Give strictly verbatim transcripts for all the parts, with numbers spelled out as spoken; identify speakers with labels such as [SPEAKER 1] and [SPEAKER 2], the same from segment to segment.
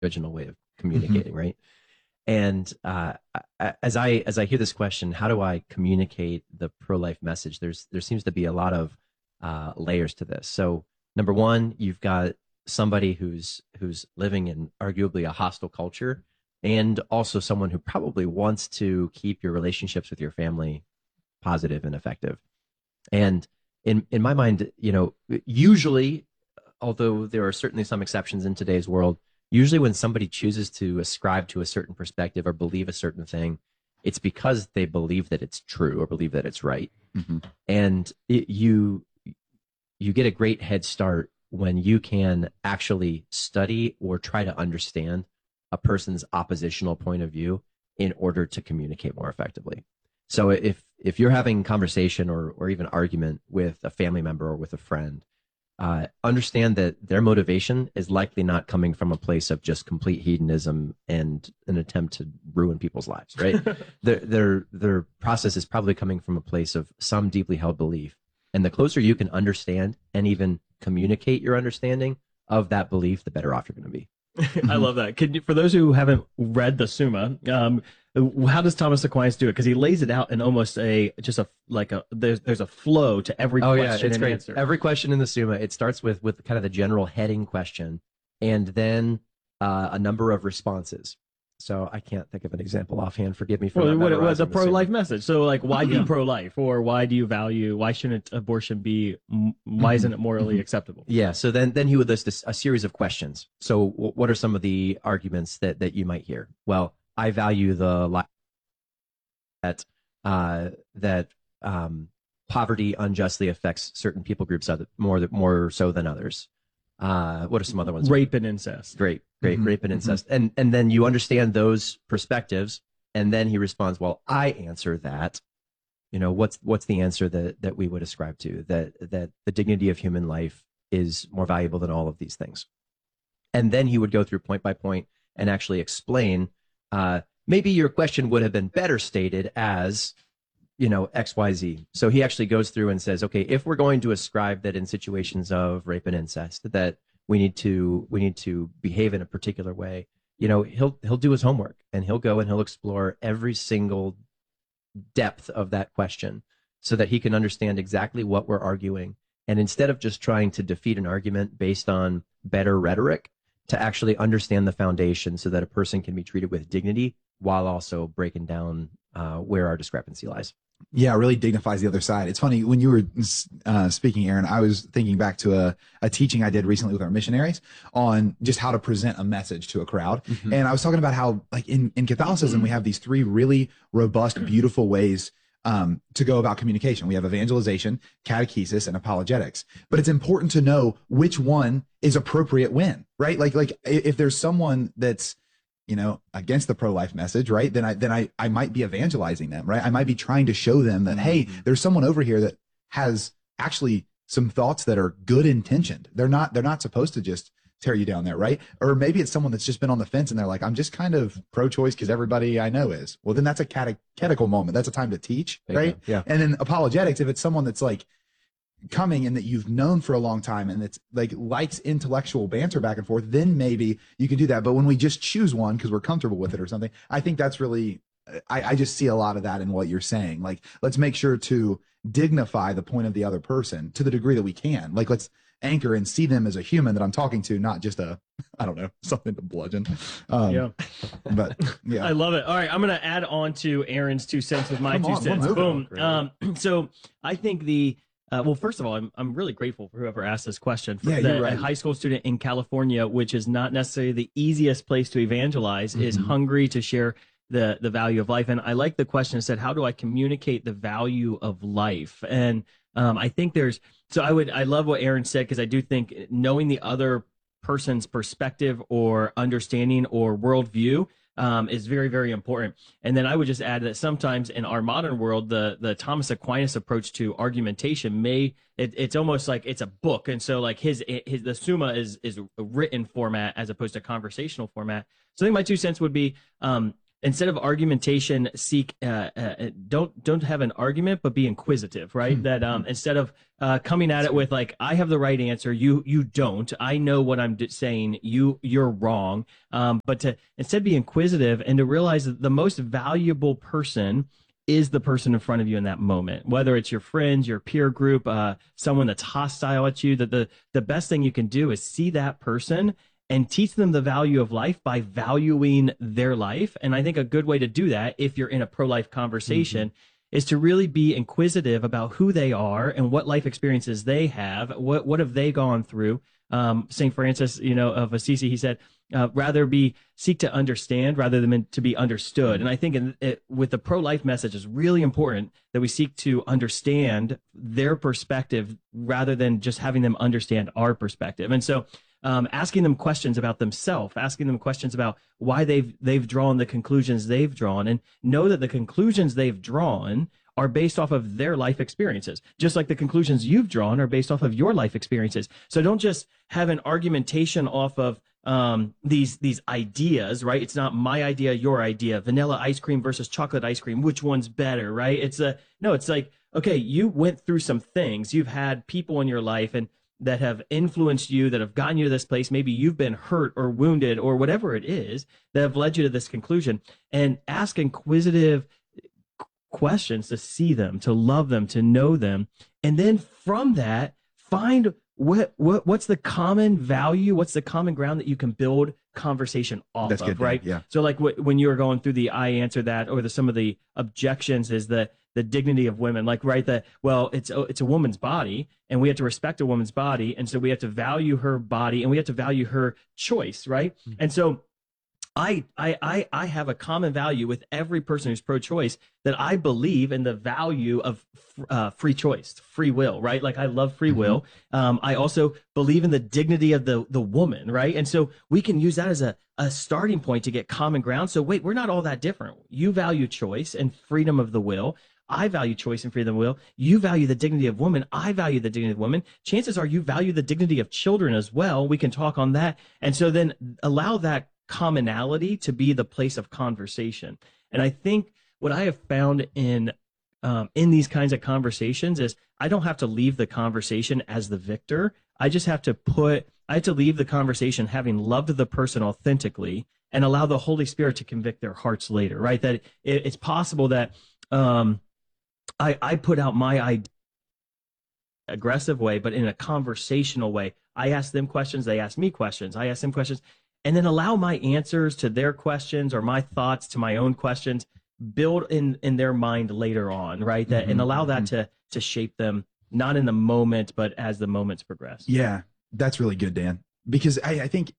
[SPEAKER 1] original way of communicating, mm-hmm. right? And uh, as I as I hear this question, how do I communicate the pro-life message? There's there seems to be a lot of uh, layers to this. So number one, you've got somebody who's who's living in arguably a hostile culture, and also someone who probably wants to keep your relationships with your family positive and effective. And in in my mind, you know, usually, although there are certainly some exceptions in today's world, usually when somebody chooses to ascribe to a certain perspective or believe a certain thing, it's because they believe that it's true or believe that it's right. Mm-hmm. And it, you you get a great head start when you can actually study or try to understand a person's oppositional point of view in order to communicate more effectively. So if if you're having conversation or or even argument with a family member or with a friend, uh, understand that their motivation is likely not coming from a place of just complete hedonism and an attempt to ruin people's lives, right? their their their process is probably coming from a place of some deeply held belief. And the closer you can understand and even communicate your understanding of that belief, the better off you're going to be.
[SPEAKER 2] I love that. Could you, for those who haven't read the Summa, um, how does Thomas Aquinas do it? Because he lays it out in almost a just a like a there's there's a flow to every
[SPEAKER 1] oh,
[SPEAKER 2] question
[SPEAKER 1] yeah, it's
[SPEAKER 2] and
[SPEAKER 1] great.
[SPEAKER 2] answer.
[SPEAKER 1] Every question in the Summa, it starts with with kind of the general heading question, and then uh, a number of responses. So I can't think of an example offhand. Forgive me for
[SPEAKER 2] well,
[SPEAKER 1] not
[SPEAKER 2] what, what the
[SPEAKER 1] the
[SPEAKER 2] pro-life message. So like, why do you pro-life, or why do you value? Why shouldn't abortion be? Why isn't it morally acceptable?
[SPEAKER 1] Yeah. So then then he would list a, a series of questions. So what are some of the arguments that that you might hear? Well, I value the life that uh, that um, poverty unjustly affects certain people groups other, more more so than others. Uh, what are some other ones?
[SPEAKER 2] Rape and incest.
[SPEAKER 1] Great, great,
[SPEAKER 2] mm-hmm.
[SPEAKER 1] rape and incest, mm-hmm. and and then you understand those perspectives, and then he responds, "Well, I answer that. You know, what's what's the answer that that we would ascribe to? That that the dignity of human life is more valuable than all of these things." And then he would go through point by point and actually explain. Uh, maybe your question would have been better stated as, you know, X, Y, Z. So he actually goes through and says, okay, if we're going to ascribe that in situations of rape and incest, that we need to we need to behave in a particular way, you know, he'll he'll do his homework and he'll go and he'll explore every single depth of that question so that he can understand exactly what we're arguing. And instead of just trying to defeat an argument based on better rhetoric, to actually understand the foundation so that a person can be treated with dignity while also breaking down uh, where our discrepancy lies.
[SPEAKER 3] Yeah, it really dignifies the other side. It's funny, when you were uh, speaking, Aaron, I was thinking back to a, a teaching I did recently with our missionaries on just how to present a message to a crowd. Mm-hmm. And I was talking about how, like, in, in Catholicism, mm-hmm. we have these three really robust, beautiful ways um, to go about communication. We have evangelization, catechesis, and apologetics. But it's important to know which one is appropriate when, right? Like, like if there's someone that's, you know, against the pro-life message, right? Then I, then I, I might be evangelizing them, right? I might be trying to show them that, hey, there's someone over here that has actually some thoughts that are good intentioned. They're not, they're not supposed to just tear you down there, right? Or maybe it's someone that's just been on the fence and they're like, I'm just kind of pro-choice because everybody I know is. Well, then that's a catechetical moment. That's a time to teach, right?
[SPEAKER 1] Yeah.
[SPEAKER 3] And then apologetics, if it's someone that's like coming and that you've known for a long time and it's like likes intellectual banter back and forth, then maybe you can do that. But when we just choose one because we're comfortable with it or something, I think that's really, I, I just see a lot of that in what you're saying. Like, let's make sure to dignify the point of the other person to the degree that we can. Like, let's anchor and see them as a human that I'm talking to, not just a, I don't know, something to bludgeon. Um,
[SPEAKER 2] yeah.
[SPEAKER 3] But yeah.
[SPEAKER 2] I love it. All right. I'm going to add on to Aaron's two cents with my
[SPEAKER 3] Come
[SPEAKER 2] two
[SPEAKER 3] on,
[SPEAKER 2] cents.
[SPEAKER 3] Boom.
[SPEAKER 2] Um, so I think the, Uh, well, first of all, I'm I'm really grateful for whoever asked this question. For
[SPEAKER 3] yeah,
[SPEAKER 2] the,
[SPEAKER 3] you're right.
[SPEAKER 2] A high school student in California, which is not necessarily the easiest place to evangelize, mm-hmm. is hungry to share the the value of life. And I like the question. It said, "How do I communicate the value of life?" And um, I think there's so I would I love what Aaron said, because I do think knowing the other person's perspective or understanding or worldview Um, is very, very important. And then I would just add that sometimes in our modern world, the the Thomas Aquinas approach to argumentation may it, it's almost like it's a book, and so like his his the Summa is is a written format as opposed to conversational format. So I think my two cents would be um, instead of argumentation, seek uh, uh, don't don't have an argument, but be inquisitive, right?
[SPEAKER 3] Hmm.
[SPEAKER 2] That um, instead of uh, coming at it with like, I have the right answer, you you don't. I know what I'm d- saying. You you're wrong. Um, but to instead be inquisitive and to realize that the most valuable person is the person in front of you in that moment, whether it's your friends, your peer group, uh, someone that's hostile at you. That the the best thing you can do is see that person and teach them the value of life by valuing their life. And I think a good way to do that, if you're in a pro-life conversation, mm-hmm. is to really be inquisitive about who they are and what life experiences they have. What what have they gone through? Um, Saint Francis, you know, of Assisi, he said, uh, rather be seek to understand rather than to be understood. And I think in, it, with the pro-life message, it's really important that we seek to understand their perspective rather than just having them understand our perspective. And so, Um, asking them questions about themselves, asking them questions about why they've they've drawn the conclusions they've drawn, and know that the conclusions they've drawn are based off of their life experiences, just like the conclusions you've drawn are based off of your life experiences. So don't just have an argumentation off of um, these these ideas, right? It's not my idea, your idea. Vanilla ice cream versus chocolate ice cream, which one's better, right? It's a no. It's like, okay, you went through some things. You've had people in your life and that have influenced you, that have gotten you to this place. Maybe you've been hurt or wounded or whatever it is that have led you to this conclusion. And ask inquisitive questions to see them, to love them, to know them. And then from that, find what, what what's the common value, what's the common ground that you can build conversation off
[SPEAKER 3] That's
[SPEAKER 2] of,
[SPEAKER 3] good,
[SPEAKER 2] right?
[SPEAKER 3] Dan. Yeah.
[SPEAKER 2] So like wh- when you were going through the I answer that, or the some of the objections is the the dignity of women, like, right, that, well, it's a, it's a woman's body and we have to respect a woman's body. And so we have to value her body and we have to value her choice. Right. Mm-hmm. And so I, I, I, I have a common value with every person who's pro-choice, that I believe in the value of uh, free choice, free will, right? Like I love free mm-hmm. will. Um, I also believe in the dignity of the, the woman, right? And so we can use that as a, a starting point to get common ground. So wait, we're not all that different. You value choice and freedom of the will. I value choice and freedom of will. You value the dignity of women. I value the dignity of women. Chances are you value the dignity of children as well. We can talk on that. And so then allow that commonality to be the place of conversation. And I think what I have found in um, in these kinds of conversations is I don't have to leave the conversation as the victor. I just have to put, I have to leave the conversation having loved the person authentically and allow the Holy Spirit to convict their hearts later, right? That it, it's possible that um, I, I put out my idea aggressive way, but in a conversational way. I ask them questions, they ask me questions, I ask them questions, and then allow my answers to their questions or my thoughts to my own questions build in in their mind later on, right? That mm-hmm, and allow that mm-hmm. to to shape them, not in the moment, but as the moments progress.
[SPEAKER 3] Yeah, that's really good, Dan, because I, I think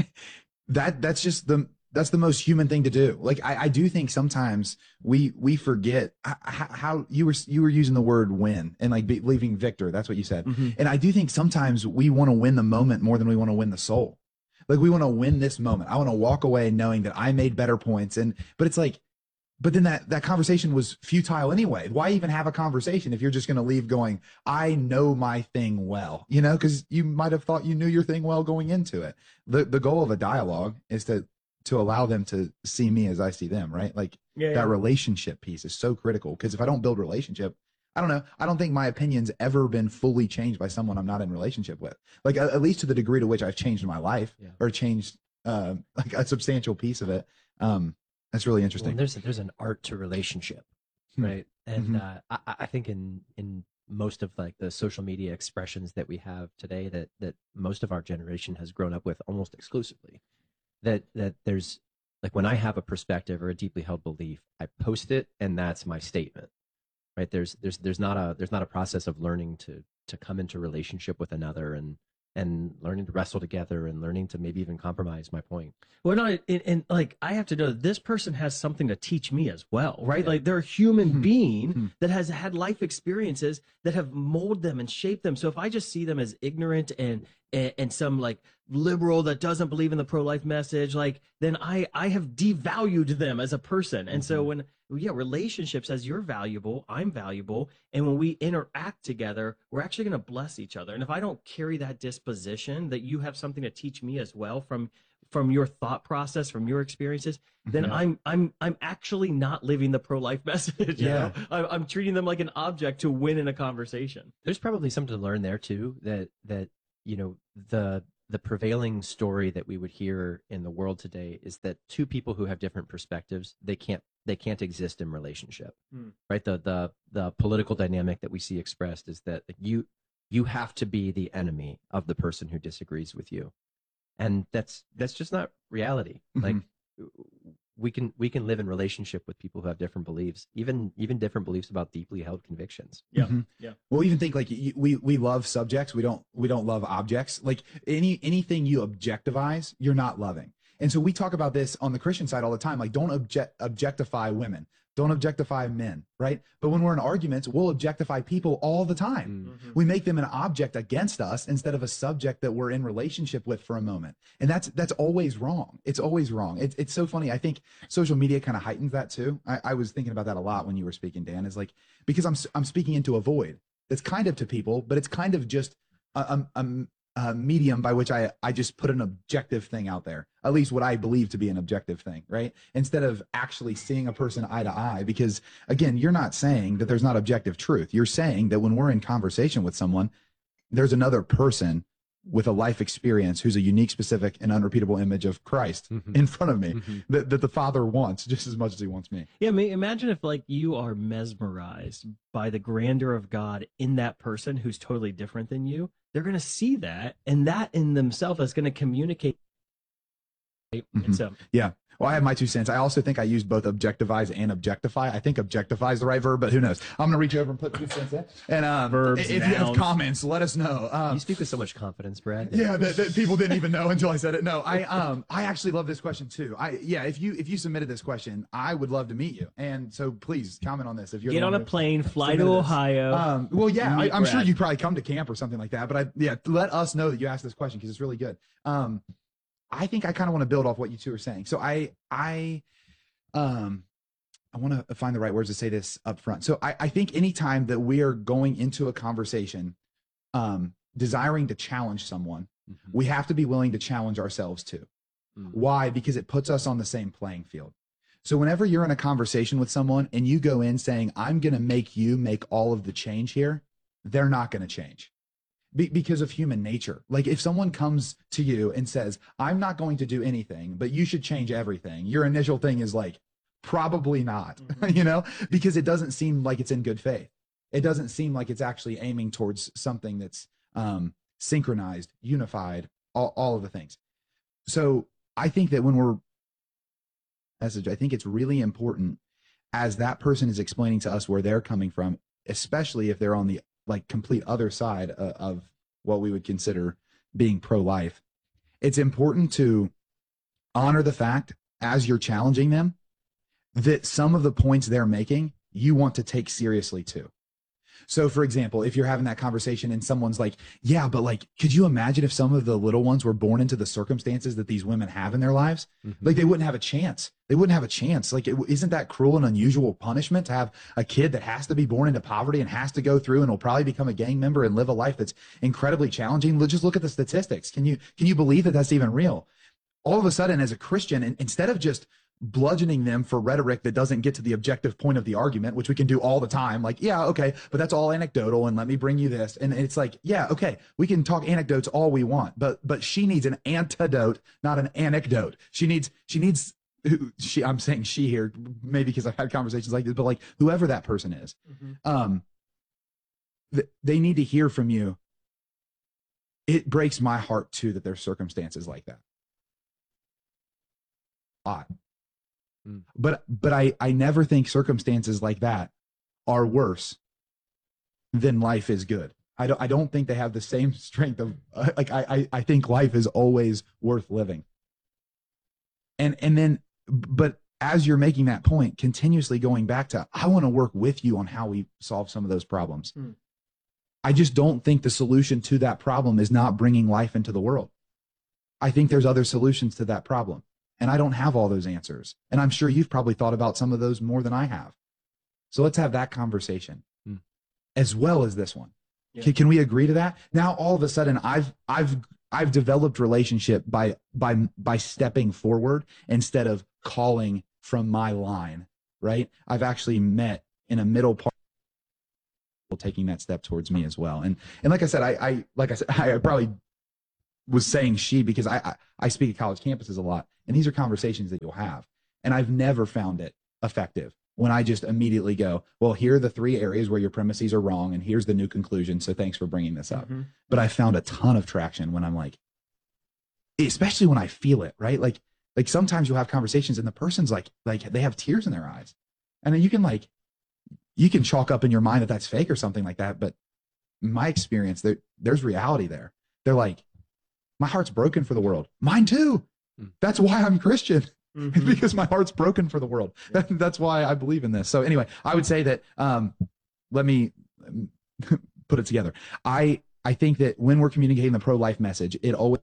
[SPEAKER 3] that that's just the that's the most human thing to do. Like I, I do think sometimes we we forget how, how you were you were using the word win and like be, leaving victor. That's what you said. Mm-hmm. And I do think sometimes we want to win the moment more than we want to win the soul. Like we want to win this moment. I want to walk away knowing that I made better points. And but it's like, but then that that conversation was futile anyway. Why even have a conversation if you're just going to leave going, I know my thing well, you know, because you might have thought you knew your thing well going into it. The the goal of a dialogue is to to allow them to see me as I see them, right? Like yeah, that yeah. relationship piece is so critical, because if I don't build relationship, I don't know. I don't think my opinion's ever been fully changed by someone I'm not in relationship with. Like at, at least to the degree to which I've changed my life yeah. or changed uh, like a substantial piece of it. Um, that's really interesting.
[SPEAKER 1] Well, there's a, there's an art to relationship, right? Mm-hmm. And
[SPEAKER 3] Mm-hmm.
[SPEAKER 1] uh, I, I think in in most of like the social media expressions that we have today, that that most of our generation has grown up with almost exclusively, that that there's like when I have a perspective or a deeply held belief, I post it and that's my statement. Right. There's there's there's not a there's not a process of learning to to come into relationship with another and and learning to wrestle together and learning to maybe even compromise my point.
[SPEAKER 2] Well, no, and, and like I have to know that this person has something to teach me as well, right? Yeah. Like they're a human mm-hmm. being mm-hmm. that has had life experiences that have molded them and shaped them. So if I just see them as ignorant and and, and some like liberal that doesn't believe in the pro-life message, like then I I have devalued them as a person. And mm-hmm. so when yeah, relationships, as you're valuable, I'm valuable. And when we interact together, we're actually going to bless each other. And if I don't carry that disposition that you have something to teach me as well from from your thought process, from your experiences, then
[SPEAKER 1] Yeah.
[SPEAKER 2] I'm I'm I'm actually not living the pro-life message. You
[SPEAKER 1] Yeah.
[SPEAKER 2] know? I'm, I'm treating them like an object to win in a conversation.
[SPEAKER 1] There's probably something to learn there too, that that you know the the prevailing story that we would hear in the world today is that two people who have different perspectives, they can't they can't exist in relationship.
[SPEAKER 2] Hmm.
[SPEAKER 1] Right? The the the political dynamic that we see expressed is that you you have to be the enemy of the person who disagrees with you. And that's that's just not reality.
[SPEAKER 3] Mhm.
[SPEAKER 1] Like we can we can live in relationship with people who have different beliefs, even even different beliefs about deeply held convictions.
[SPEAKER 2] Yeah,
[SPEAKER 3] Mhm.
[SPEAKER 2] yeah.
[SPEAKER 3] Well, even think like y- we we love subjects. We don't we don't love objects. Like any anything you objectivize, you're not loving. And so we talk about this on the Christian side all the time. Like don't object objectify women. Don't objectify men, right? But when we're in arguments, we'll objectify people all the time.
[SPEAKER 2] Mhm.
[SPEAKER 3] We make them an object against us instead of a subject that we're in relationship with for a moment. And that's that's always wrong. It's always wrong. It's it's so funny. I think social media kind of heightens that too. I, I was thinking about that a lot when you were speaking, Dan, is like, because I'm I'm speaking into a void that's kind of to people, but it's kind of just a, a, a, a medium by which I, I just put an objective thing out there, at least what I believe to be an objective thing, right? Instead of actually seeing a person eye to eye, because again, you're not saying that there's not objective truth. You're saying that when we're in conversation with someone, there's another person with a life experience who's a unique, specific, and unrepeatable image of Christ
[SPEAKER 1] Mhm.
[SPEAKER 3] in front of me
[SPEAKER 1] Mhm.
[SPEAKER 3] that, that the Father wants just as much as he wants me.
[SPEAKER 2] Yeah, I mean, imagine if like you are mesmerized by the grandeur of God in that person who's totally different than you. They're going to see that, and that in themselves is going to communicate. Right?
[SPEAKER 3] Mhm.
[SPEAKER 2] And so,
[SPEAKER 3] Yeah. Well, I have my two cents. I also think I used both objectivize and objectify. I think objectify is the right verb, but who knows? I'm going to reach over and put two cents in. And um,
[SPEAKER 2] Verbs,
[SPEAKER 3] if you have
[SPEAKER 2] nouns.
[SPEAKER 3] comments, let us know. Um,
[SPEAKER 1] You speak with so much confidence, Brad.
[SPEAKER 3] yeah, that, that people didn't even know until I said it. No, I um I actually love this question too. I yeah, if you if you submitted this question, I would love to meet you. And so please comment on this if you're
[SPEAKER 2] get
[SPEAKER 3] the
[SPEAKER 2] on
[SPEAKER 3] one
[SPEAKER 2] a
[SPEAKER 3] who
[SPEAKER 2] plane, fly to
[SPEAKER 3] submitted this.
[SPEAKER 2] Ohio.
[SPEAKER 3] Um, well, yeah, I,
[SPEAKER 2] Meet
[SPEAKER 3] I'm sure
[SPEAKER 2] Brad.
[SPEAKER 3] you'd probably come to camp or something like that. But I yeah, let us know that you asked this question because it's really good. Um, I think I kind of want to build off what you two are saying. So I I um I want to find the right words to say this up front. So I, I think anytime that we are going into a conversation, um, desiring to challenge someone,
[SPEAKER 1] Mhm.
[SPEAKER 3] we have to be willing to challenge ourselves too.
[SPEAKER 1] Mm.
[SPEAKER 3] Why? Because it puts us on the same playing field. So whenever you're in a conversation with someone and you go in saying, I'm going to make you make all of the change here, they're not going to change. Be- because of human nature. Like if someone comes to you and says, I'm not going to do anything, but you should change everything, your initial thing is like, probably not,
[SPEAKER 2] Mhm.
[SPEAKER 3] you know, because it doesn't seem like it's in good faith. It doesn't seem like it's actually aiming towards something that's um, synchronized, unified, all, all of the things. So I think that when we're message, I think it's really important as that person is explaining to us where they're coming from, especially if they're on the like complete other side of, of what we would consider being pro-life. It's important to honor the fact as you're challenging them that some of the points they're making, you want to take seriously too. So for example, if you're having that conversation and someone's like, yeah, but like, could you imagine if some of the little ones were born into the circumstances that these women have in their lives?
[SPEAKER 1] Mhm.
[SPEAKER 3] Like they wouldn't have a chance. They wouldn't have a chance. Like, it, isn't that cruel and unusual punishment to have a kid that has to be born into poverty and has to go through and will probably become a gang member and live a life that's incredibly challenging? Let's just look at the statistics. Can you, can you believe that that's even real? All of a sudden, as a Christian, and instead of just bludgeoning them for rhetoric that doesn't get to the objective point of the argument, which we can do all the time. Like, yeah, okay, but that's all anecdotal. And let me bring you this. And it's like, yeah, okay, we can talk anecdotes all we want, but, but she needs an antidote, not an anecdote. She needs, she needs, she, I'm saying she here, maybe because I've had conversations like this, but like whoever that person is,
[SPEAKER 2] Mhm.
[SPEAKER 3] um, th- they need to hear from you. It breaks my heart too, that there's circumstances like that. Odd.
[SPEAKER 1] Mm.
[SPEAKER 3] But but I, I never think circumstances like that are worse than life is good. I don't I don't think they have the same strength of uh, like I, I I think life is always worth living. And and then but as you're making that point, continuously going back to I want to work with you on how we solve some of those problems.
[SPEAKER 2] Mm.
[SPEAKER 3] I just don't think the solution to that problem is not bringing life into the world. I think there's other solutions to that problem. And I don't have all those answers. And I'm sure you've probably thought about some of those more than I have. So let's have that conversation
[SPEAKER 1] Hmm.
[SPEAKER 3] as well as this one.
[SPEAKER 2] Yeah.
[SPEAKER 3] Can, can we agree to that? Now, all of a sudden, I've, I've, I've developed relationship by, by, by stepping forward instead of calling from my line, right? I've actually met in a middle part, taking that step towards me as well. And, and like I said, I, I, like I said, I probably was saying she, because I, I, I speak at college campuses a lot, and these are conversations that you'll have. And I've never found it effective when I just immediately go, well, here are the three areas where your premises are wrong, and here's the new conclusion. So thanks for bringing this up. Mm-hmm. But I found a ton of traction when I'm like, especially when I feel it, right? Like, like sometimes you'll have conversations and the person's like, like they have tears in their eyes. And then you can like, you can chalk up in your mind that that's fake or something like that. But in my experience, there, there's reality there. They're like, my heart's broken for the world. Mine too. That's why I'm Christian. Mm-hmm. Because my heart's broken for the world. That, that's why I believe in this. So anyway, I would say that, um, let me put it together. I, I think that when we're communicating the pro-life message, it always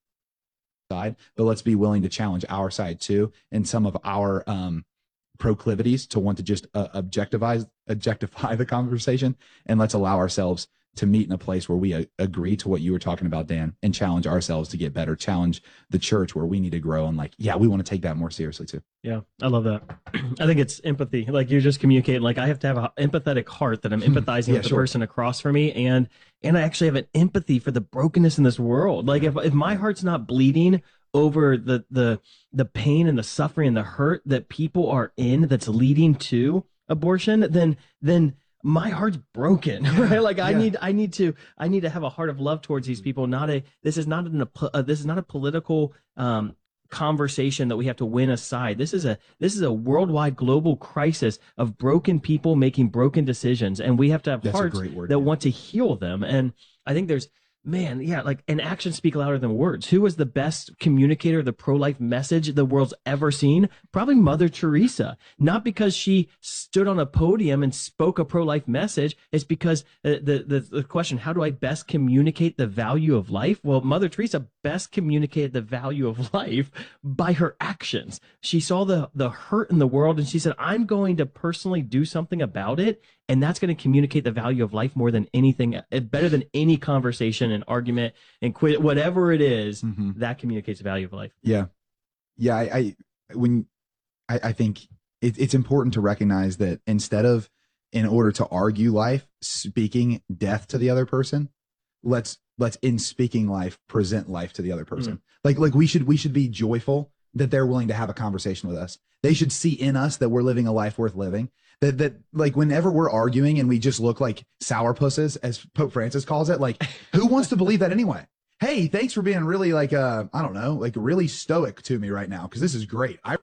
[SPEAKER 3] side, but let's be willing to challenge our side too, and some of our, um, proclivities to want to just uh, objectivize, objectify the conversation. And let's allow ourselves to meet in a place where we uh, agree to what you were talking about, Dan, and challenge ourselves to get better, challenge the church where we need to grow. And like, yeah, we want to take that more seriously too.
[SPEAKER 2] Yeah, I love that. I think it's empathy. Like you're just communicating, like I have to have an empathetic heart that I'm empathizing yeah, with the sure. person across from me. And, and I actually have an empathy for the brokenness in this world. Like if, if my heart's not bleeding over the, the, the pain and the suffering and the hurt that people are in, that's leading to abortion, then, then, my heart's broken, right? Like I yeah. need, I need to, I need to have a heart of love towards these people. Not a, this is not an, a, this is not a political um, conversation that we have to win a side. This is a, this is a worldwide global crisis of broken people making broken decisions. And we have to have That's hearts word, that yeah. want to heal them. And I think there's, man, yeah, like, and actions speak louder than words. Who was the best communicator of the pro-life message the world's ever seen? Probably Mother Teresa. Not because she stood on a podium and spoke a pro-life message. It's because the, the, the question, how do I best communicate the value of life? Well, Mother Teresa best communicated the value of life by her actions. She saw the, the hurt in the world and she said, I'm going to personally do something about it. And that's going to communicate the value of life more than anything, better than any conversation and argument and quit, whatever it is, mm-hmm. that communicates the value of life.
[SPEAKER 3] Yeah. Yeah. I, I when I, I think it, it's important to recognize that instead of, in order to argue life, speaking death to the other person, let's, let's in speaking life, present life to the other person. Mm-hmm. Like, like we should, we should be joyful that they're willing to have a conversation with us. They should see in us that we're living a life worth living. That, that like whenever we're arguing and we just look like sourpusses, as Pope Francis calls it, like who wants to believe that anyway? Hey, thanks for being really like, uh, I don't know, like really stoic to me right now. Cause this is great. I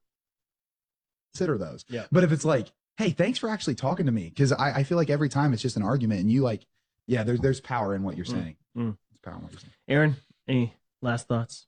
[SPEAKER 3] consider those.
[SPEAKER 2] Yeah.
[SPEAKER 3] But if it's like, hey, thanks for actually talking to me. Cause I, I feel like every time it's just an argument and you like, yeah, there's, there's power in what you're saying.
[SPEAKER 2] Mm, mm.
[SPEAKER 3] There's power in what you're saying.
[SPEAKER 2] Aaron, any last thoughts?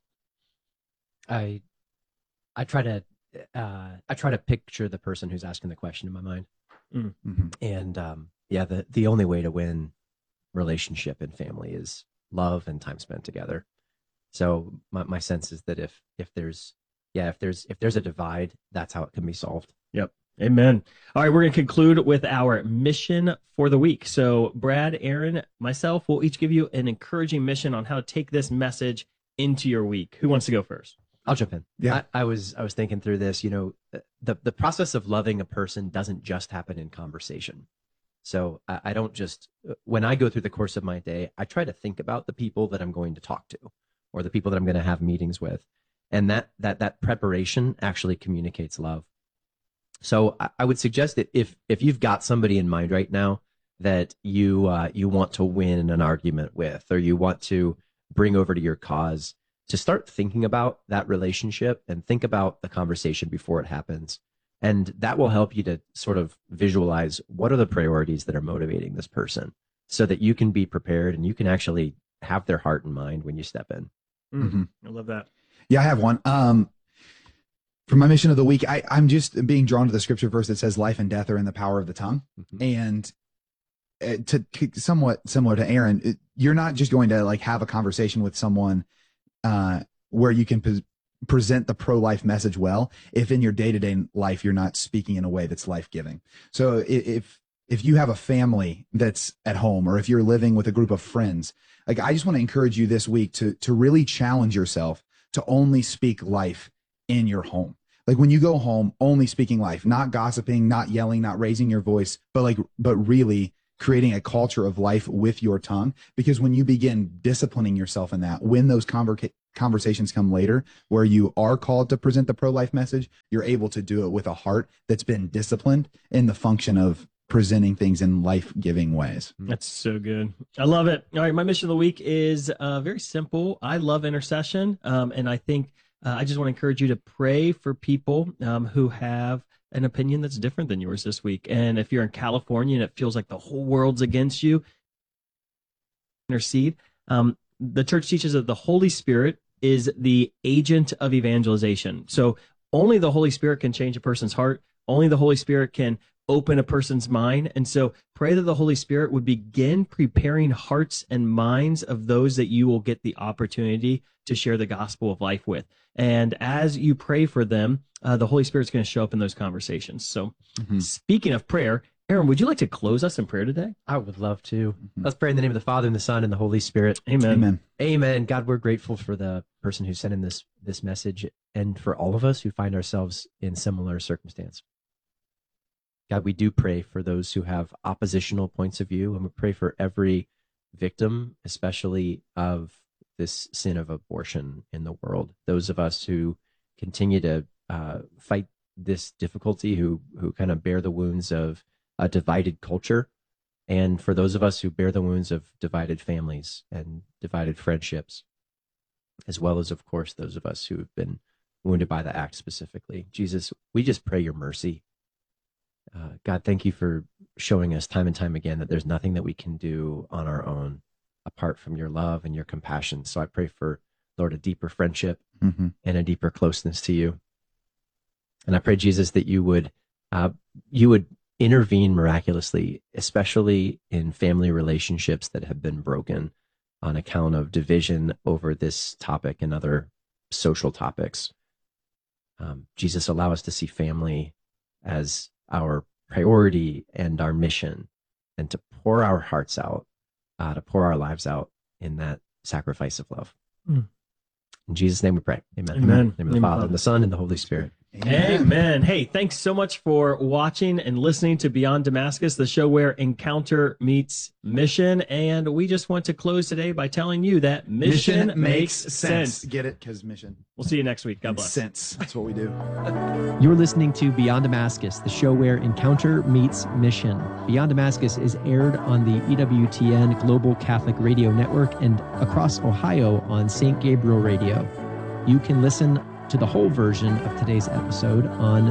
[SPEAKER 1] I, I try to, uh, I try to picture the person who's asking the question in my mind.
[SPEAKER 3] Mm-hmm.
[SPEAKER 1] And um, yeah, the, the only way to win relationship and family is love and time spent together. So my, my sense is that if, if there's, yeah, if there's, if there's a divide, that's how it can be solved.
[SPEAKER 2] Yep. Amen. All right. We're going to conclude with our mission for the week. So Brad, Aaron, myself, will each give you an encouraging mission on how to take this message into your week. Who wants to go first?
[SPEAKER 1] I'll jump in.
[SPEAKER 3] Yeah.
[SPEAKER 1] I, I was, I was thinking through this, you know, the, the process of loving a person doesn't just happen in conversation. So I, I don't just, when I go through the course of my day, I try to think about the people that I'm going to talk to or the people that I'm going to have meetings with. And that, that, that preparation actually communicates love. So I, I would suggest that if, if you've got somebody in mind right now that you, uh, you want to win an argument with, or you want to bring over to your cause, to start thinking about that relationship and think about the conversation before it happens. And that will help you to sort of visualize what are the priorities that are motivating this person so that you can be prepared and you can actually have their heart and mind when you step in.
[SPEAKER 2] Mm-hmm. I love that.
[SPEAKER 3] Yeah, I have one. Um, for my mission of the week, I, I'm just being drawn to the scripture verse that says life and death are in the power of the tongue. Mm-hmm. And uh, to, to somewhat similar to Aaron, it, you're not just going to like have a conversation with someone uh, where you can pre- present the pro-life message well, if in your day-to-day life, you're not speaking in a way that's life-giving. So if, if you have a family that's at home, or if you're living with a group of friends, like, I just want to encourage you this week to, to really challenge yourself to only speak life in your home. Like, when you go home, only speaking life, not gossiping, not yelling, not raising your voice, but like, but really creating a culture of life with your tongue. Because when you begin disciplining yourself in that, when those conver- conversations come later where you are called to present the pro-life message, you're able to do it with a heart that's been disciplined in the function of presenting things in life-giving ways.
[SPEAKER 2] That's so good. I love it. All right, my mission of the week is uh, very simple. I love intercession, um, and I think uh, I just want to encourage you to pray for people um, who have an opinion that's different than yours this week. And if you're in California and it feels like the whole world's against you, intercede. Um, the church teaches that the Holy Spirit is the agent of evangelization. So only the Holy Spirit can change a person's heart. Only the Holy Spirit can open a person's mind. And so pray that the Holy Spirit would begin preparing hearts and minds of those that you will get the opportunity to share the gospel of life with. And as you pray for them, uh, the Holy Spirit's going to show up in those conversations. So mm-hmm. Speaking of prayer, Aaron, would you like to close us in prayer today?
[SPEAKER 1] I would love to. Mm-hmm. Let's pray in the name of the Father, and the Son, and the Holy Spirit.
[SPEAKER 2] Amen.
[SPEAKER 3] Amen.
[SPEAKER 1] Amen. God, we're grateful for the person who sent in this, this message, and for all of us who find ourselves in similar circumstance. God, we do pray for those who have oppositional points of view, and we pray for every victim, especially of this sin of abortion in the world. Those of us who continue to uh, fight this difficulty, who who kind of bear the wounds of a divided culture, and for those of us who bear the wounds of divided families and divided friendships, as well as, of course, those of us who have been wounded by the act specifically. Jesus, we just pray your mercy. Uh, God, thank you for showing us time and time again that there's nothing that we can do on our own apart from your love and your compassion. So I pray for, Lord, a deeper friendship mm-hmm. and a deeper closeness to you. And I pray, Jesus, that you would uh, you would intervene miraculously, especially in family relationships that have been broken on account of division over this topic and other social topics. Um, Jesus, allow us to see family as our priority and our mission, and to pour our hearts out, uh, to pour our lives out in that sacrifice of love. Mm. In Jesus' name we pray. Amen.
[SPEAKER 2] Amen.
[SPEAKER 1] In the name of the Father, and the Son, and the Holy Spirit.
[SPEAKER 2] Amen. Amen. Hey, thanks so much for watching and listening to Beyond Damascus, the show where encounter meets mission. And we just want to close today by telling you that mission, mission makes sense. sense.
[SPEAKER 3] Get it? Because mission.
[SPEAKER 2] We'll see you next week. God bless.
[SPEAKER 3] Sense. That's what we do.
[SPEAKER 1] You're listening to Beyond Damascus, the show where encounter meets mission. Beyond Damascus is aired on the E W T N Global Catholic Radio Network and across Ohio on Saint Gabriel Radio. You can listen to the whole version of today's episode on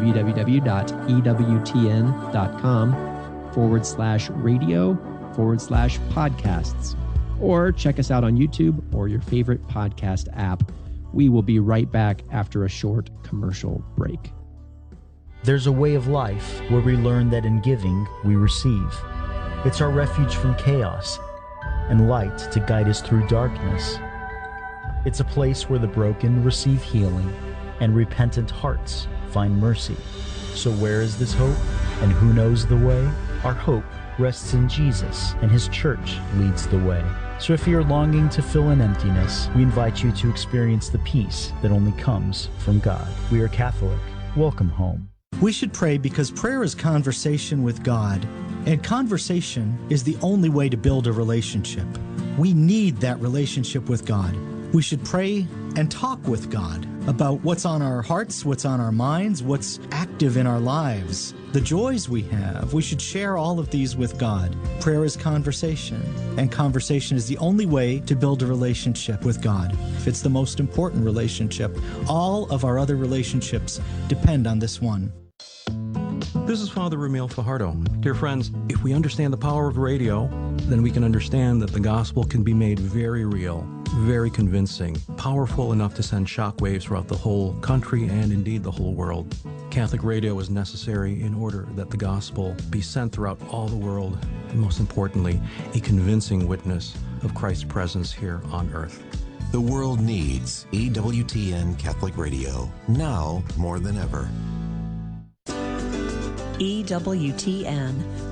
[SPEAKER 1] www.ewtn.com forward slash radio forward slash podcasts, or check us out on YouTube or your favorite podcast app. We will be right back after a short commercial break.
[SPEAKER 4] There's a way of life where we learn that in giving, we receive. It's our refuge from chaos and light to guide us through darkness. It's a place where the broken receive healing and repentant hearts find mercy. So where is this hope, and who knows the way? Our hope rests in Jesus, and his church leads the way. So if you're longing to fill an emptiness, we invite you to experience the peace that only comes from God. We are Catholic. Welcome home.
[SPEAKER 5] We should pray because prayer is conversation with God, and conversation is the only way to build a relationship. We need that relationship with God. We should pray and talk with God about what's on our hearts, what's on our minds, what's active in our lives, the joys we have. We should share all of these with God. Prayer is conversation, and conversation is the only way to build a relationship with God. It's the most important relationship. All of our other relationships depend on this one.
[SPEAKER 6] This is Father Ramil Fajardo. Dear friends, if we understand the power of radio, then we can understand that the gospel can be made very real, very convincing, powerful enough to send shockwaves throughout the whole country and indeed the whole world. Catholic radio is necessary in order that the gospel be sent throughout all the world, and most importantly, a convincing witness of Christ's presence here on earth.
[SPEAKER 7] The world needs E W T N Catholic Radio, now more than ever.
[SPEAKER 8] E W T N,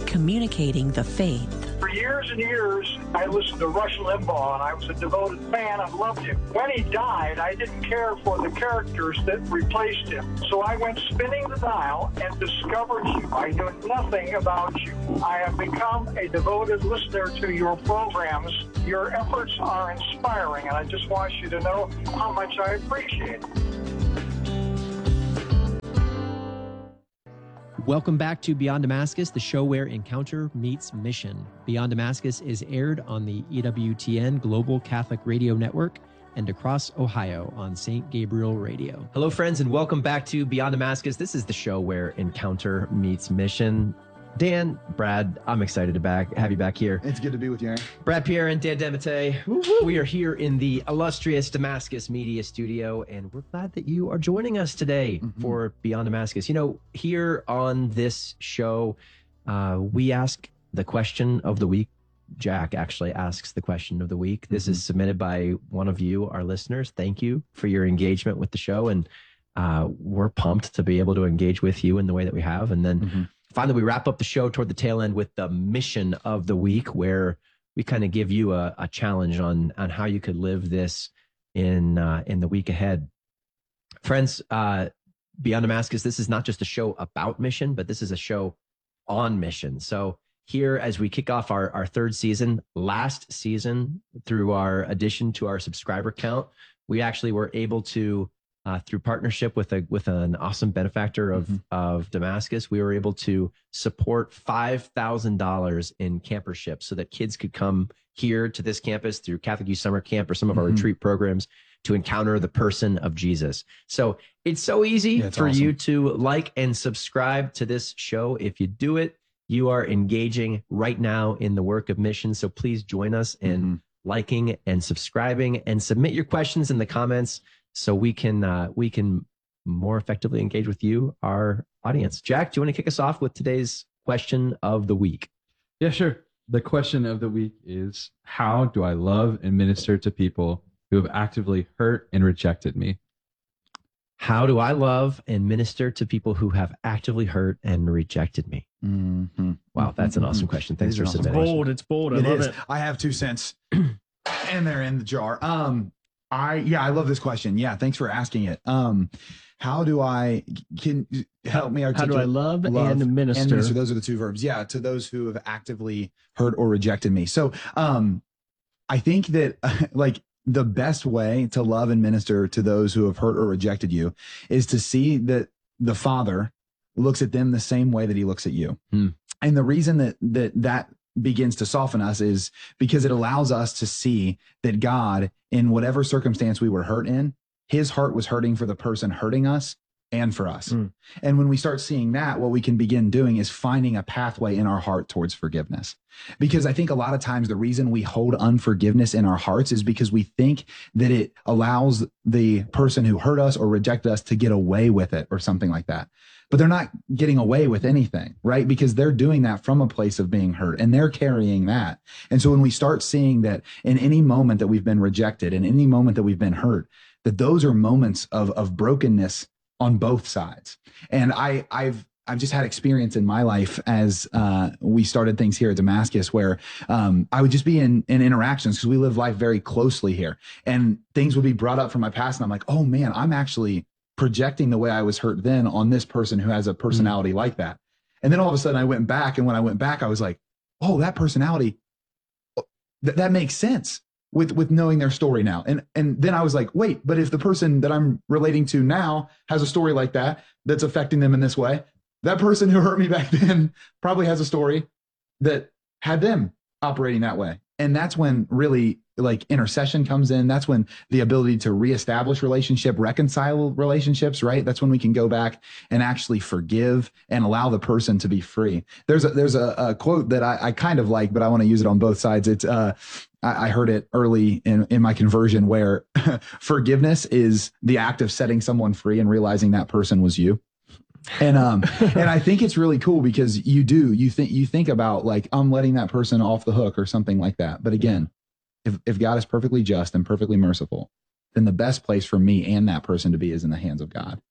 [SPEAKER 8] communicating the faith.
[SPEAKER 9] For years and years, I listened to Rush Limbaugh, and I was a devoted fan. I loved him. When he died, I didn't care for the characters that replaced him. So I went spinning the dial and discovered you. I knew nothing about you. I have become a devoted listener to your programs. Your efforts are inspiring, and I just want you to know how much I appreciate it.
[SPEAKER 10] Welcome back to Beyond Damascus, the show where encounter meets mission. Beyond Damascus is aired on the E W T N Global Catholic Radio Network and across Ohio on Saint Gabriel Radio.
[SPEAKER 1] Hello, friends, and welcome back to Beyond Damascus. This is the show where encounter meets mission. Dan, Brad, I'm excited to back have you back here.
[SPEAKER 3] It's good to be with you, Aaron.
[SPEAKER 1] Brad Pierre and Dan Demete. We are here in the illustrious Damascus Media Studio, and we're glad that you are joining us today mm-hmm. for Beyond Damascus. You know, here on this show, uh, we ask the question of the week. Jack actually asks the question of the week. This mm-hmm. is submitted by one of you, our listeners. Thank you for your engagement with the show, and uh, we're pumped to be able to engage with you in the way that we have. And then mm-hmm. finally, we wrap up the show toward the tail end with the mission of the week, where we kind of give you a, a challenge on on how you could live this in uh, in the week ahead. Friends, uh, Beyond Damascus, this is not just a show about mission, but this is a show on mission. So here, as we kick off our, our third season, last season, through our addition to our subscriber count, we actually were able to Uh, through partnership with a with an awesome benefactor of mm-hmm. of Damascus, we were able to support five thousand dollars in camperships so that kids could come here to this campus through Catholic Youth Summer Camp or some of our mm-hmm. retreat programs to encounter the person of Jesus. So it's so easy
[SPEAKER 3] yeah, it's
[SPEAKER 1] for
[SPEAKER 3] awesome.
[SPEAKER 1] you to like and subscribe to this show. If you do it, you are engaging right now in the work of mission. So please join us in mm-hmm. liking and subscribing, and submit your questions in the comments, so we can uh, we can more effectively engage with you, our audience. Jack, do you want to kick us off with today's question of the week?
[SPEAKER 11] Yeah, sure. The question of the week is, how do I love and minister to people who have actively hurt and rejected me?
[SPEAKER 1] How do I love and minister to people who have actively hurt and rejected me?
[SPEAKER 3] Mm-hmm.
[SPEAKER 1] Wow, that's an awesome question. Thanks for
[SPEAKER 2] awesome.
[SPEAKER 1] submitting.
[SPEAKER 2] It's bold. It's bold. I
[SPEAKER 3] it
[SPEAKER 2] love
[SPEAKER 3] is.
[SPEAKER 2] it.
[SPEAKER 3] I have two cents, and they're in the jar. Um, I yeah, I love this question. Yeah, thanks for asking it. Um, how do I can help me articulate?
[SPEAKER 2] How do I love,
[SPEAKER 3] love
[SPEAKER 2] and minister?
[SPEAKER 3] And minister. Those are the two verbs. Yeah, to those who have actively hurt or rejected me. So, um, I think that like the best way to love and minister to those who have hurt or rejected you is to see that the Father looks at them the same way that He looks at you.
[SPEAKER 1] Hmm.
[SPEAKER 3] And the reason that that that begins to soften us is because it allows us to see that God, in whatever circumstance we were hurt in, His heart was hurting for the person hurting us and for us. Mm. And when we start seeing that, what we can begin doing is finding a pathway in our heart towards forgiveness. Because I think a lot of times the reason we hold unforgiveness in our hearts is because we think that it allows the person who hurt us or rejected us to get away with it or something like that. But they're not getting away with anything, right? Because they're doing that from a place of being hurt, and they're carrying that. And so when we start seeing that in any moment that we've been rejected, in any moment that we've been hurt, that those are moments of, of brokenness on both sides. And I, I've, I've just had experience in my life as uh, we started things here at Damascus where um, I would just be in, in interactions because we live life very closely here, and things would be brought up from my past. And I'm like, oh man, I'm actually projecting the way I was hurt then on this person who has a personality mm-hmm. like that. And then all of a sudden I went back. And when I went back, I was like, oh, that personality, th- that makes sense with, with knowing their story now. And, and then I was like, wait, but if the person that I'm relating to now has a story like that, that's affecting them in this way, that person who hurt me back then probably has a story that had them operating that way. And that's when really like intercession comes in. That's when the ability to reestablish relationship, reconcile relationships, right? That's when we can go back and actually forgive and allow the person to be free. There's a, there's a, a quote that I, I kind of like, but I want to use it on both sides. It's, uh, I, I heard it early in, in my conversion where forgiveness is the act of setting someone free and realizing that person was you. And, um, and I think it's really cool because you do, you think, you think about like, I'm letting that person off the hook or something like that. But again, if, if God is perfectly just and perfectly merciful, then the best place for me and that person to be is in the hands of God.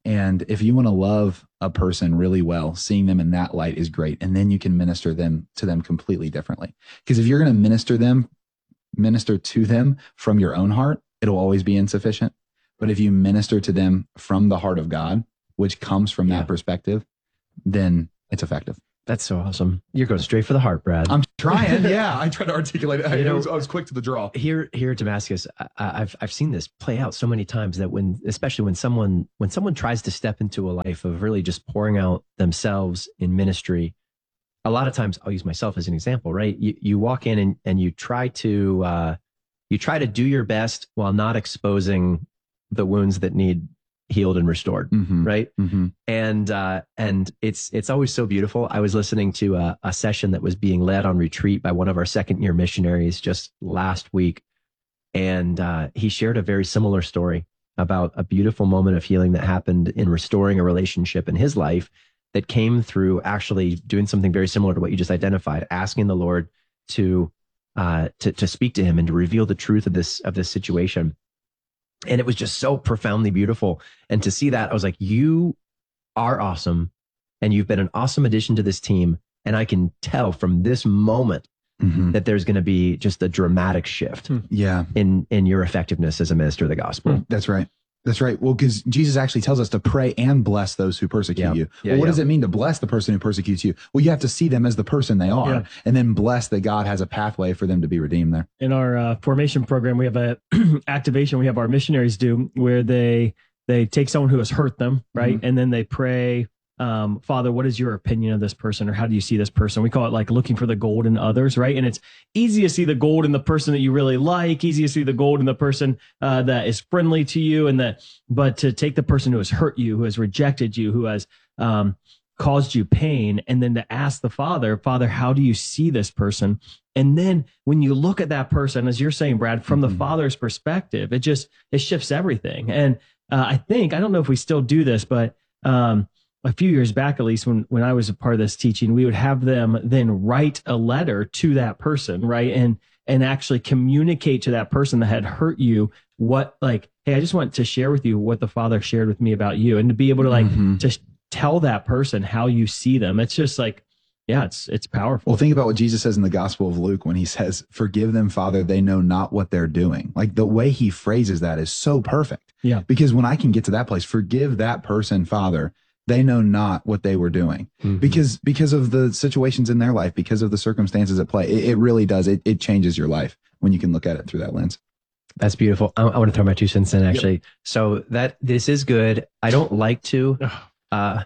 [SPEAKER 3] And if you want to love a person really well, seeing them in that light is great. And then you can minister them to them completely differently. Because if you're going to minister them, minister to them from your own heart, it'll always be insufficient. But if you minister to them from the heart of God, which comes from
[SPEAKER 1] Yeah.
[SPEAKER 3] that perspective, then it's effective.
[SPEAKER 1] That's so awesome. You're going straight for the heart, Brad.
[SPEAKER 3] I'm trying. Yeah, I try to articulate it. I,
[SPEAKER 1] You know,
[SPEAKER 3] was, I was quick to the draw.
[SPEAKER 1] Here, here at Damascus, I, I've I've seen this play out so many times that when, especially when someone when someone tries to step into a life of really just pouring out themselves in ministry, a lot of times I'll use myself as an example. Right, you you walk in and and you try to uh, you try to do your best while not exposing the wounds that need healed and restored.
[SPEAKER 3] Mm-hmm.
[SPEAKER 1] Right.
[SPEAKER 3] Mm-hmm.
[SPEAKER 1] And, uh, and it's, it's always so beautiful. I was listening to a, a session that was being led on retreat by one of our second year missionaries just last week. And, uh, he shared a very similar story about a beautiful moment of healing that happened in restoring a relationship in his life that came through actually doing something very similar to what you just identified, asking the Lord to, uh, to, to speak to him and to reveal the truth of this, of this situation. And it was just so profoundly beautiful. And to see that, I was like, you are awesome. And you've been an awesome addition to this team. And I can tell from this moment
[SPEAKER 3] Mm-hmm.
[SPEAKER 1] that there's going to be just a dramatic shift
[SPEAKER 3] Yeah,
[SPEAKER 1] in, in your effectiveness as a minister of the gospel.
[SPEAKER 3] that's right. That's right. Well, because Jesus actually tells us to pray and bless those who persecute
[SPEAKER 1] Yeah.
[SPEAKER 3] you.
[SPEAKER 1] Yeah,
[SPEAKER 3] well, what
[SPEAKER 1] yeah.
[SPEAKER 3] does it mean to bless the person who persecutes you? Well, you have to see them as the person they are,
[SPEAKER 2] Yeah.
[SPEAKER 3] and then bless that God has a pathway for them to be redeemed there.
[SPEAKER 2] In our uh, formation program, we have a activation we have our missionaries do where they they take someone who has hurt them, right,
[SPEAKER 3] Mm-hmm.
[SPEAKER 2] and then they pray, um, Father, what is your opinion of this person, or how do you see this person? We call it like looking for the gold in others, right? And it's easy to see the gold in the person that you really like, easy to see the gold in the person uh, that is friendly to you, and that, but to take the person who has hurt you, who has rejected you, who has um, caused you pain, and then to ask the Father, Father, how do you see this person? And then when you look at that person, as you're saying, Brad, from
[SPEAKER 3] Mm-hmm.
[SPEAKER 2] the Father's perspective, it just, it shifts everything. And uh, I think, I don't know if we still do this, but um, a few years back, at least when, when I was a part of this teaching, we would have them then write a letter to that person, right? And, and actually communicate to that person that had hurt you what, like, hey, I just want to share with you what the Father shared with me about you, and to be able to like,
[SPEAKER 3] Mhm.
[SPEAKER 2] to tell that person how you see them. It's just like, yeah, it's, it's powerful.
[SPEAKER 3] Well, think about what Jesus says in the Gospel of Luke when he says, "Forgive them, Father, they know not what they're doing." Like the way he phrases that is so perfect.
[SPEAKER 2] Yeah.
[SPEAKER 3] Because when I can get to that place, forgive that person, Father, they know not what they were doing.
[SPEAKER 1] Mm-hmm.
[SPEAKER 3] Because because of the situations in their life, because of the circumstances at play, it, it really does. It, it changes your life when you can look at it through that lens.
[SPEAKER 1] That's beautiful. I, I want to throw my two cents in actually. So that this is good. I don't like to, uh,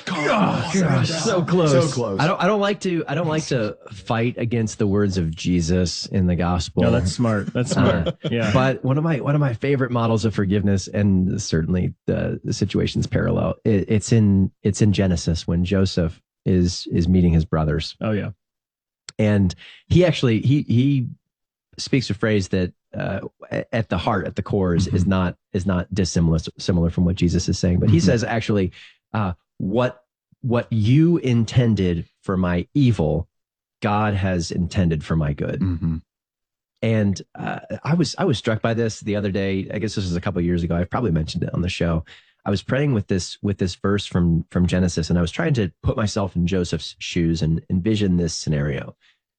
[SPEAKER 2] Oh, gosh, so close.
[SPEAKER 3] So close.
[SPEAKER 1] I don't, I don't like to, I don't like to fight against the words of Jesus in the gospel.
[SPEAKER 2] No, that's smart. That's smart.
[SPEAKER 1] Uh,
[SPEAKER 2] Yeah.
[SPEAKER 1] But one of my one of my favorite models of forgiveness, and certainly the, the situation's parallel, it, it's in it's in Genesis when Joseph is is meeting his brothers,
[SPEAKER 2] Oh yeah.
[SPEAKER 1] and he actually he he speaks a phrase that uh, at the heart, at the core, is, is not is not dissimilar similar from what Jesus is saying. But he
[SPEAKER 3] Mhm.
[SPEAKER 1] says actually, uh, what what you intended for my evil, God has intended for my good.
[SPEAKER 3] Mm-hmm.
[SPEAKER 1] And uh, I was I was struck by this the other day. I guess this was a couple of years ago. I've probably mentioned it on the show. I was praying with this with this verse from from Genesis, and I was trying to put myself in Joseph's shoes and envision this scenario.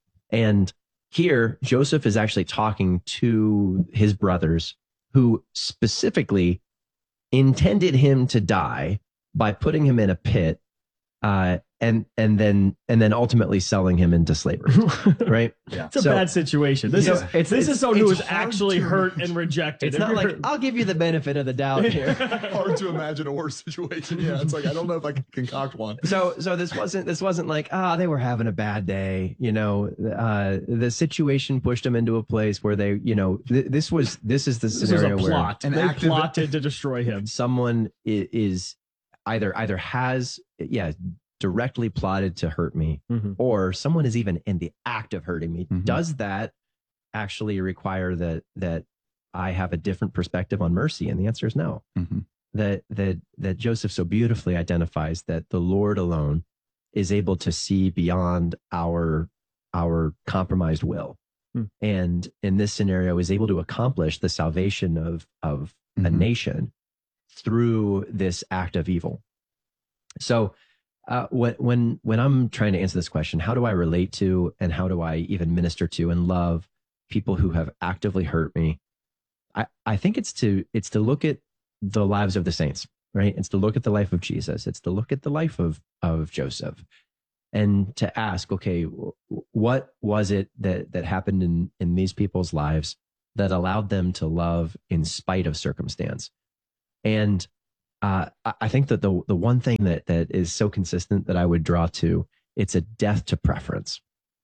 [SPEAKER 1] And here, Joseph is actually talking to his brothers, who specifically intended him to die by putting him in a pit, uh, and and then and then ultimately selling him into slavery. Right?
[SPEAKER 3] Yeah.
[SPEAKER 2] It's a
[SPEAKER 1] So-
[SPEAKER 2] bad situation. This
[SPEAKER 1] Yeah.
[SPEAKER 2] is
[SPEAKER 1] It's-
[SPEAKER 2] this
[SPEAKER 1] it's-
[SPEAKER 2] is someone who
[SPEAKER 3] it's
[SPEAKER 2] was
[SPEAKER 3] hard
[SPEAKER 2] actually
[SPEAKER 3] to-
[SPEAKER 2] hurt and rejected.
[SPEAKER 1] It's
[SPEAKER 2] If
[SPEAKER 1] not
[SPEAKER 2] you're-
[SPEAKER 1] like I'll give you the benefit of the doubt here.
[SPEAKER 3] Hard to imagine a worse situation. Yeah, it's like I don't know if I can concoct one.
[SPEAKER 1] So, so this wasn't this wasn't like ah they were having a bad day, you know. Uh, the situation pushed them into a place where they, you know, th- this was this is the
[SPEAKER 2] this was
[SPEAKER 1] scenario
[SPEAKER 2] a
[SPEAKER 1] where
[SPEAKER 2] plot.
[SPEAKER 3] An
[SPEAKER 2] They
[SPEAKER 3] active-
[SPEAKER 2] plotted to destroy him.
[SPEAKER 1] someone i- is either either has yeah directly plotted to hurt me,
[SPEAKER 2] Mhm.
[SPEAKER 1] or someone is even in the act of hurting me.
[SPEAKER 3] Mhm.
[SPEAKER 1] Does that actually require that that I have a different perspective on mercy? And the answer is no.
[SPEAKER 3] Mm-hmm.
[SPEAKER 1] That that that Joseph so beautifully identifies that the Lord alone is able to see beyond our our compromised will,
[SPEAKER 2] Hmm.
[SPEAKER 1] and in this scenario is able to accomplish the salvation of of a
[SPEAKER 3] Mhm.
[SPEAKER 1] nation through this act of evil. So uh, when when when I'm trying to answer this question, how do I relate to and how do I even minister to and love people who have actively hurt me? I, I think it's to it's to look at the lives of the saints, right? It's to look at the life of Jesus. It's to look at the life of of Joseph, and to ask, okay, what was it that that happened in in these people's lives that allowed them to love in spite of circumstance? And uh, I think that the the one thing that that is so consistent that I would draw to, it's a death to preference.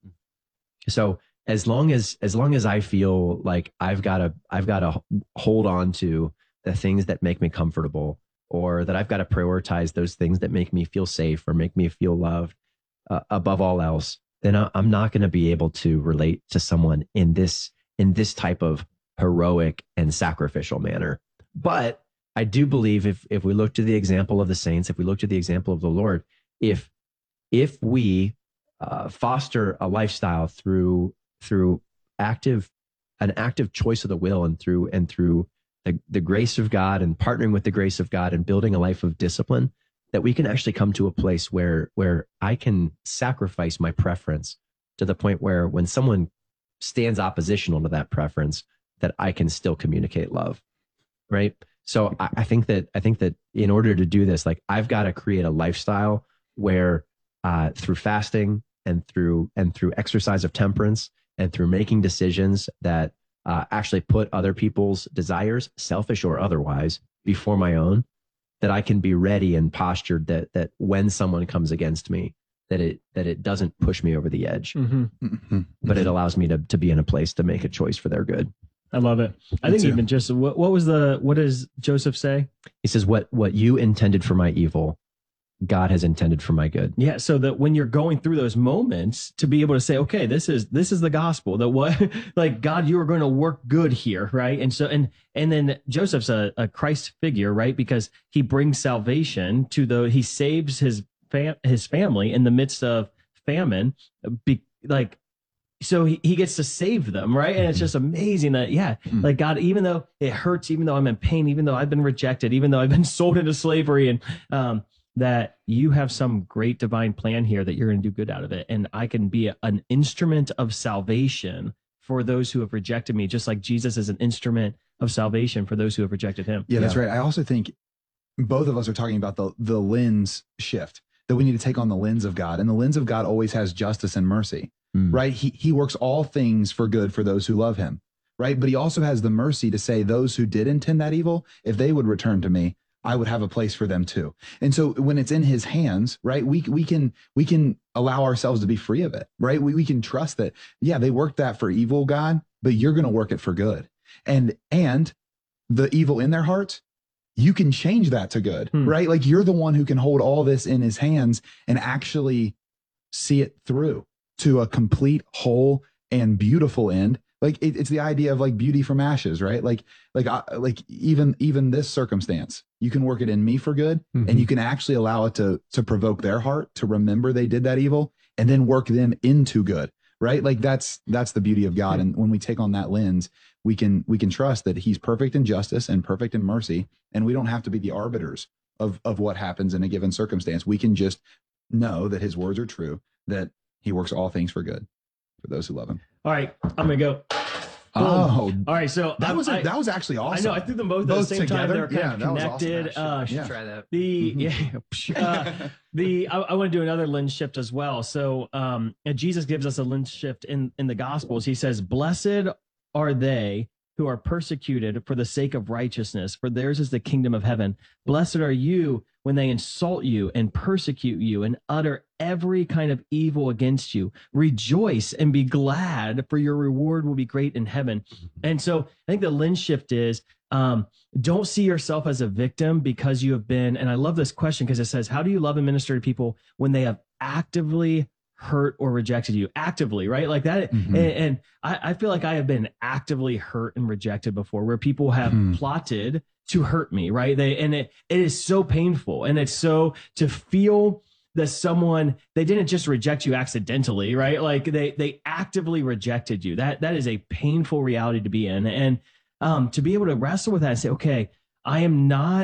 [SPEAKER 1] So as long as as long as I feel like I've got to I've got to hold on to the things that make me comfortable, or that I've got to prioritize those things that make me feel safe or make me feel loved uh, above all else, then I, I'm not going to be able to relate to someone in this in this type of heroic and sacrificial manner. But I do believe if if we look to the example of the saints, if we look to the example of the Lord, if if we uh, foster a lifestyle through through active an active choice of the will and through and through the, the grace of God and partnering with the grace of God and building a life of discipline, that we can actually come to a place where where I can sacrifice my preference to the point where when someone stands oppositional to that preference, that I can still communicate love, right? So I, I think that I think that in order to do this, like I've got to create a lifestyle where uh, through fasting and through and through exercise of temperance and through making decisions that uh, actually put other people's desires, selfish or otherwise, before my own, that I can be ready and postured that that when someone comes against me, that it that it doesn't push me over the edge,
[SPEAKER 2] Mm-hmm.
[SPEAKER 3] Mm-hmm.
[SPEAKER 1] but it allows me to to be in a place to make a choice for their good.
[SPEAKER 2] I love it. I
[SPEAKER 3] Me
[SPEAKER 2] think
[SPEAKER 3] too.
[SPEAKER 2] even just what, what was the what does Joseph say?
[SPEAKER 1] He says, "What what you intended for my evil, God has intended for my good."
[SPEAKER 2] Yeah, so that when you're going through those moments, to be able to say, okay, this is this is the gospel. That what like God, you are going to work good here, right? And so and and then Joseph's a, a Christ figure, right? Because he brings salvation to the he saves his fam, his family in the midst of famine, be, like. So he, he gets to save them, right? And it's just amazing that, yeah,
[SPEAKER 3] Mm.
[SPEAKER 2] like God, even though it hurts, even though I'm in pain, even though I've been rejected, even though I've been sold into slavery, and um, that you have some great divine plan here that you're going to do good out of it. And I can be a, an instrument of salvation for those who have rejected me, just like Jesus is an instrument of salvation for those who have rejected him.
[SPEAKER 3] Yeah, that's right. I also think both of us are talking about the the lens shift, that we need to take on the lens of God. And the lens of God always has justice and mercy,
[SPEAKER 1] Mm.
[SPEAKER 3] right? He he works all things for good for those who love him, right? But he also has the mercy to say those who did intend that evil, if they would return to me, I would have a place for them too. And so when it's in his hands, right, we we can we can allow ourselves to be free of it, right? We we can trust that, yeah, they worked that for evil, God, but you're going to work it for good. And and the evil in their hearts, you can change that to good,
[SPEAKER 2] Hmm.
[SPEAKER 3] right? Like you're the one who can hold all this in his hands and actually see it through to a complete, whole, and beautiful end. Like it, it's the idea of like beauty from ashes, right? Like, like, I, like even even this circumstance, you can work it in me for good,
[SPEAKER 2] Mhm.
[SPEAKER 3] and you can actually allow it to to provoke their heart to remember they did that evil, and then work them into good, right? Like that's that's the beauty of God. And when we take on that lens, we can we can trust that He's perfect in justice and perfect in mercy, and we don't have to be the arbiters of of what happens in a given circumstance. We can just know that His words are true, that He works all things for good for those who love Him.
[SPEAKER 2] All right, I'm gonna go. Boom.
[SPEAKER 3] Oh,
[SPEAKER 2] All right, so
[SPEAKER 3] that
[SPEAKER 2] I-
[SPEAKER 3] was a,
[SPEAKER 2] I-
[SPEAKER 3] that was actually awesome.
[SPEAKER 2] I know I threw them both,
[SPEAKER 3] Both
[SPEAKER 2] at the same time.
[SPEAKER 3] together?
[SPEAKER 2] They were kind
[SPEAKER 3] Yeah,
[SPEAKER 2] of
[SPEAKER 3] that was awesome,
[SPEAKER 2] connected.
[SPEAKER 3] actually.
[SPEAKER 2] uh,
[SPEAKER 3] Yeah.
[SPEAKER 1] Try that.
[SPEAKER 2] The
[SPEAKER 3] Mhm.
[SPEAKER 2] yeah, uh, the I, I want to do another lens shift as well. So um, and Jesus gives us a lens shift in in the Gospels. He says, "Blessed are they who are persecuted for the sake of righteousness, for theirs is the kingdom of heaven. Blessed are you when they insult you and persecute you and utter every kind of evil against you. Rejoice and be glad, for your reward will be great in heaven." And so I think the lens shift is, um, don't see yourself as a victim because you have been, and I love this question because it says, how do you love and minister to people when they have actively hurt or rejected you? Actively, right? Like that.
[SPEAKER 3] Mhm.
[SPEAKER 2] And, and I, I feel like I have been actively hurt and rejected before, where people have
[SPEAKER 3] Hmm.
[SPEAKER 2] plotted to hurt me, right? They, and it, it is so painful. And it's so to feel that someone, they didn't just reject you accidentally, right? Like they, they actively rejected you. That, that is a painful reality to be in. And, um, to be able to wrestle with that and say, okay, I am not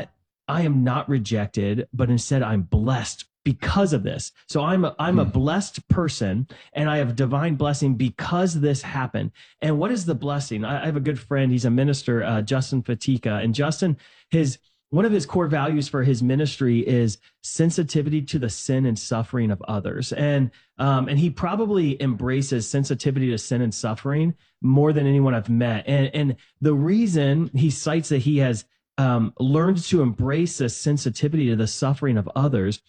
[SPEAKER 2] I am not rejected, but instead I'm blessed because of this. So I'm a, I'm a blessed person, and I have divine blessing because this happened. And what is the blessing? I, I have a good friend. He's a minister, uh, Justin Fatika, and Justin, his one of his core values for his ministry is sensitivity to the sin and suffering of others. And um, and he probably embraces sensitivity to sin and suffering more than anyone I've met. And and the reason he cites that he has um, learned to embrace this sensitivity to the suffering of others